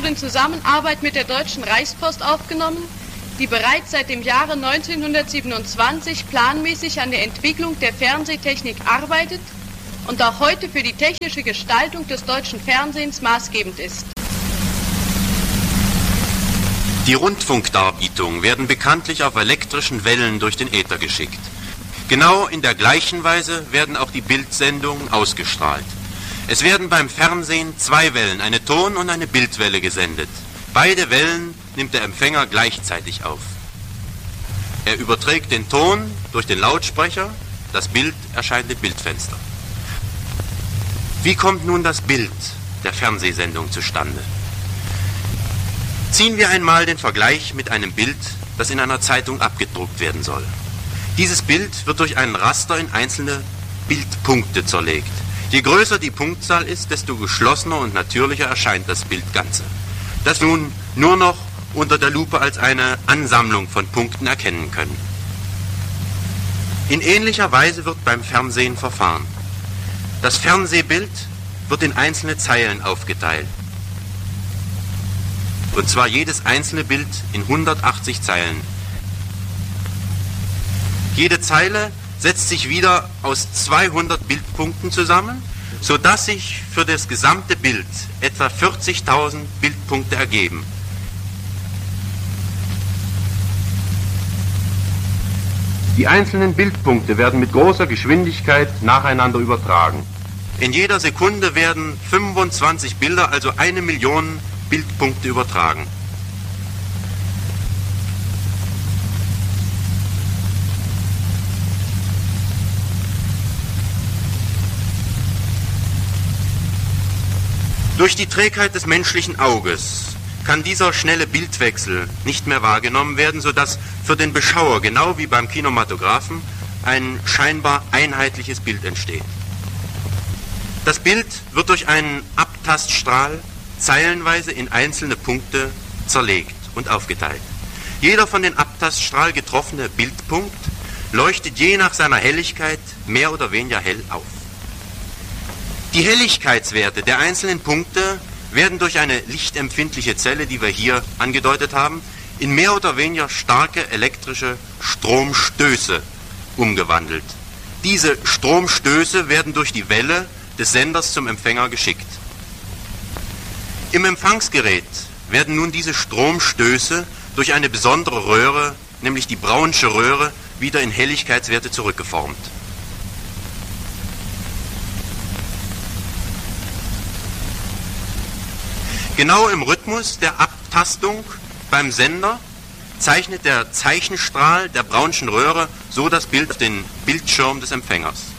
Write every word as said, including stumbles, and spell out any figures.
wurde in Zusammenarbeit mit der Deutschen Reichspost aufgenommen, die bereits seit dem Jahre neunzehnhundertsiebenundzwanzig planmäßig an der Entwicklung der Fernsehtechnik arbeitet und auch heute für die technische Gestaltung des deutschen Fernsehens maßgebend ist. Die Rundfunkdarbietungen werden bekanntlich auf elektrischen Wellen durch den Äther geschickt. Genau in der gleichen Weise werden auch die Bildsendungen ausgestrahlt. Es werden beim Fernsehen zwei Wellen, eine Ton- und eine Bildwelle gesendet. Beide Wellen nimmt der Empfänger gleichzeitig auf. Er überträgt den Ton durch den Lautsprecher, das Bild erscheint im Bildfenster. Wie kommt nun das Bild der Fernsehsendung zustande? Ziehen wir einmal den Vergleich mit einem Bild, das in einer Zeitung abgedruckt werden soll. Dieses Bild wird durch einen Raster in einzelne Bildpunkte zerlegt. Je größer die Punktzahl ist, desto geschlossener und natürlicher erscheint das Bild Ganze, das wir nun nur noch unter der Lupe als eine Ansammlung von Punkten erkennen können. In ähnlicher Weise wird beim Fernsehen verfahren. Das Fernsehbild wird in einzelne Zeilen aufgeteilt. Und zwar jedes einzelne Bild in hundertachtzig Zeilen. Jede Zeile setzt sich wieder aus zweihundert Bildpunkten zusammen, sodass sich für das gesamte Bild etwa vierzigtausend Bildpunkte ergeben. Die einzelnen Bildpunkte werden mit großer Geschwindigkeit nacheinander übertragen. In jeder Sekunde werden fünfundzwanzig Bilder, also eine Million Bildpunkte übertragen. Durch die Trägheit des menschlichen Auges kann dieser schnelle Bildwechsel nicht mehr wahrgenommen werden, sodass für den Beschauer, genau wie beim Kinematographen, ein scheinbar einheitliches Bild entsteht. Das Bild wird durch einen Abtaststrahl zeilenweise in einzelne Punkte zerlegt und aufgeteilt. Jeder von den Abtaststrahl getroffene Bildpunkt leuchtet je nach seiner Helligkeit mehr oder weniger hell auf. Die Helligkeitswerte der einzelnen Punkte werden durch eine lichtempfindliche Zelle, die wir hier angedeutet haben, in mehr oder weniger starke elektrische Stromstöße umgewandelt. Diese Stromstöße werden durch die Welle des Senders zum Empfänger geschickt. Im Empfangsgerät werden nun diese Stromstöße durch eine besondere Röhre, nämlich die Brownsche Röhre, wieder in Helligkeitswerte zurückgeformt. Genau im Rhythmus der Abtastung beim Sender zeichnet der Zeichenstrahl der Brownschen Röhre so das Bild auf den Bildschirm des Empfängers.